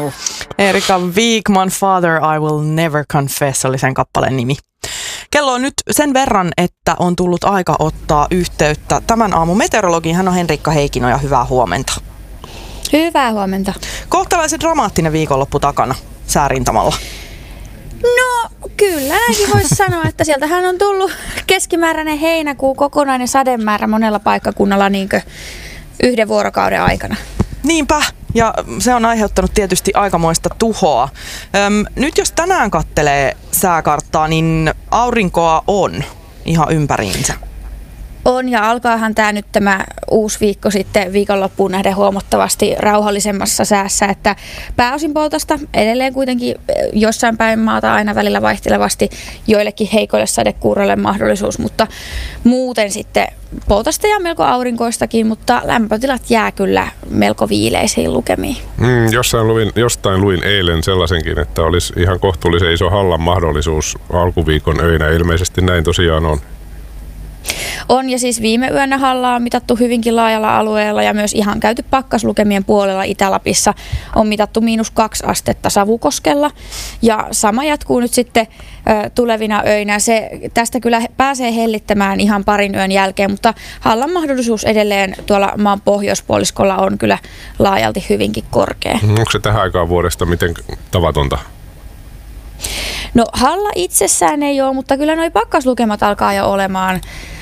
Erika Wigman, Father I Will Never Confess oli sen kappaleen nimi. Kello on nyt sen verran, että on tullut aika ottaa yhteyttä tämän aamun meteorologiin. Hän on Henriikka Heikkinen ja hyvää huomenta. Hyvää huomenta. Kohtalaisen dramaattinen viikonloppu takana säärintamalla. No kyllä, näinkin voisi sanoa, että sieltähän on tullut keskimääräinen heinäkuu, kokonainen sademäärä monella paikkakunnalla niinkö yhden vuorokauden aikana. Niinpä, ja se on aiheuttanut tietysti aikamoista tuhoa. Nyt jos tänään kattelee sääkarttaa, niin aurinkoa on ihan ympäriinsä. On, ja alkaahan tämä uusi viikko sitten viikonloppuun nähden huomattavasti rauhallisemmassa säässä, että pääosin poltasta edelleen kuitenkin jossain päin maata aina välillä vaihtelevasti joillekin heikoille sadekuuroille mahdollisuus, mutta muuten sitten poltasta ja melko aurinkoistakin, mutta lämpötilat jää kyllä melko viileisiin lukemiin. Jostain luin eilen sellaisenkin, että olisi ihan kohtuullisen iso hallan mahdollisuus alkuviikon öinä. Ilmeisesti näin tosiaan on. On, ja siis viime yönä hallaa on mitattu hyvinkin laajalla alueella ja myös ihan käyty pakkaslukemien puolella Itä-Lapissa on mitattu -2 astetta Savukoskella. Ja sama jatkuu nyt sitten tulevina öinä. Se tästä kyllä pääsee hellittämään ihan parin yön jälkeen, mutta hallan mahdollisuus edelleen tuolla maan pohjoispuoliskolla on kyllä laajalti hyvinkin korkea. Onko se tähän aikaan vuodesta miten tavatonta? No halla itsessään ei ole, mutta kyllä nuo pakkaslukemat alkaa jo olemaan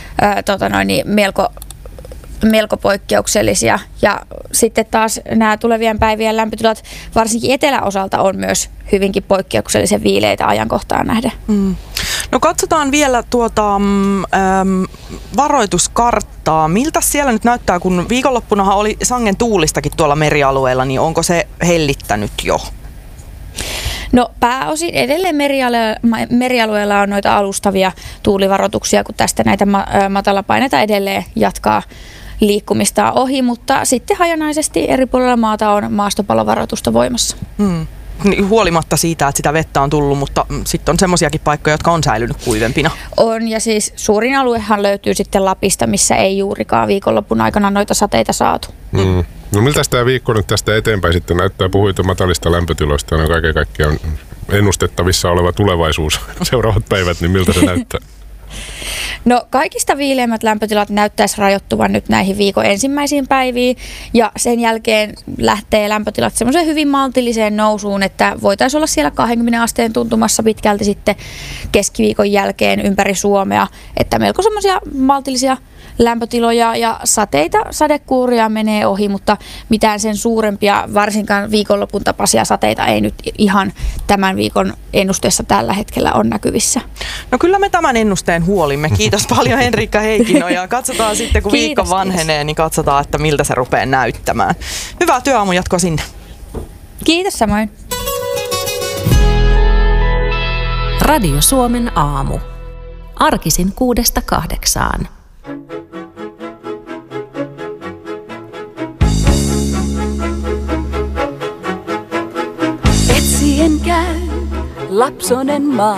melko poikkeuksellisia. Ja sitten taas nämä tulevien päivien lämpötilat varsinkin eteläosalta on myös hyvinkin poikkeuksellisen viileitä ajankohtaan nähden. No katsotaan vielä varoituskarttaa. Miltä siellä nyt näyttää, kun viikonloppunahan oli sangen tuulistakin tuolla merialueella, niin onko se hellittänyt jo? No pääosin edelleen merialueella on noita alustavia tuulivaroituksia, kun tästä näitä matalapaineita edelleen jatkaa liikkumista ohi, mutta sitten hajanaisesti eri puolilla maata on maastopalovaroitusta voimassa. Huolimatta siitä, että sitä vettä on tullut, mutta sitten on semmoisiakin paikkoja, jotka on säilynyt kuivempina. On, ja siis suurin aluehan löytyy sitten Lapista, missä ei juurikaan viikonloppun aikana noita sateita saatu. No miltä tämä viikko nyt tästä eteenpäin sitten näyttää? Puhuit matalista lämpötiloista ja kaiken kaikkiaan ennustettavissa oleva tulevaisuus seuraavat päivät, niin miltä se näyttää? No kaikista viileimmät lämpötilat näyttäisi rajoittuvan nyt näihin viikon ensimmäisiin päiviin ja sen jälkeen lähtee lämpötilat semmoiseen hyvin maltilliseen nousuun, että voitaisiin olla siellä 20 asteen tuntumassa pitkälti sitten keskiviikon jälkeen ympäri Suomea, että melko semmoisia maltillisia lämpötiloja ja sadekuuria menee ohi, mutta mitään sen suurempia, varsinkaan viikonlopun tapaisia sateita ei nyt ihan tämän viikon ennusteessa tällä hetkellä on näkyvissä. No kyllä me tämän ennusteen huolimme. Kiitos paljon Henriikka Heikkinen ja katsotaan sitten kun viikko vanhenee, niin katsotaan, että miltä se rupeaa näyttämään. Hyvää työaamun jatkoa sinne. Kiitos samoin. Radio Suomen aamu. Arkisin 6–8. Etsien käy lapsonen maa.